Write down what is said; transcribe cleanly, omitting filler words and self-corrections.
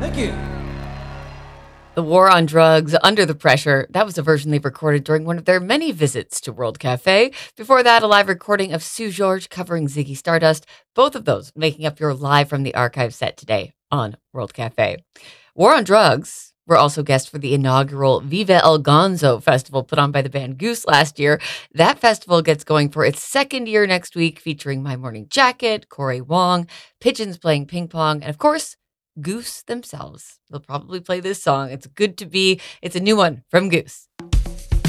The War on Drugs, Under the Pressure. That was a version they recorded during one of their many visits to World Cafe. Before that, a live recording of Sue George covering Ziggy Stardust. Both of those making up your live from the archive set today on World Cafe. War on Drugs were also guests for the inaugural Viva El Gonzo festival put on by the band Goose last year. That festival gets going for its second year next week, featuring My Morning Jacket, Corey Wong, Pigeons playing ping pong, and of course, Goose themselves. They'll probably play this song. It's good to be. It's a new one from Goose.